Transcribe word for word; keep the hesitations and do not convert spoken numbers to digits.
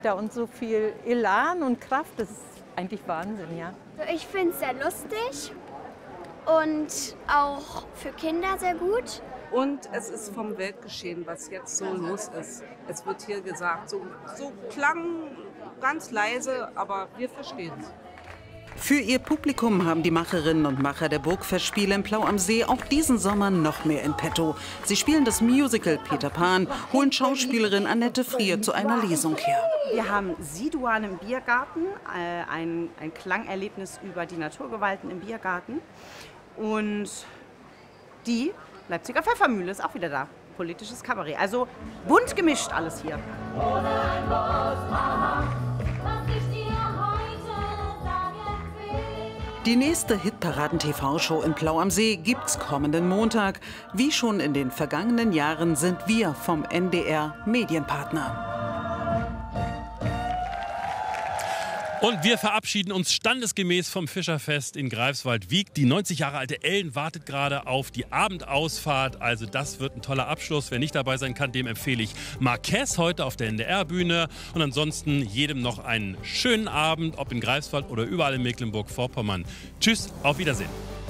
Da und so viel Elan und Kraft, das ist eigentlich Wahnsinn, ja. Ich finde es sehr lustig und auch für Kinder sehr gut. Und es ist vom Weltgeschehen, was jetzt so los ist. Es wird hier gesagt, so, so klang ganz leise, aber wir verstehen es. Für ihr Publikum haben die Macherinnen und Macher der Burgfestspiele in Plau am See auch diesen Sommer noch mehr in petto. Sie spielen das Musical Peter Pan, holen Schauspielerin Annette Frier zu einer Lesung her. Wir haben Siduan im Biergarten, äh, ein, ein Klangerlebnis über die Naturgewalten im Biergarten. Und die Leipziger Pfeffermühle ist auch wieder da. Politisches Kabarett. Also bunt gemischt alles hier. Die nächste Hitparaden-T V-Show in Plau am See gibt's kommenden Montag. Wie schon in den vergangenen Jahren sind wir vom N D R Medienpartner. Und wir verabschieden uns standesgemäß vom Fischerfest in Greifswald-Wiek. Die neunzig Jahre alte Ellen wartet gerade auf die Abendausfahrt. Also das wird ein toller Abschluss. Wer nicht dabei sein kann, dem empfehle ich Marquez heute auf der N D R-Bühne. Und ansonsten jedem noch einen schönen Abend, ob in Greifswald oder überall in Mecklenburg-Vorpommern. Tschüss, auf Wiedersehen.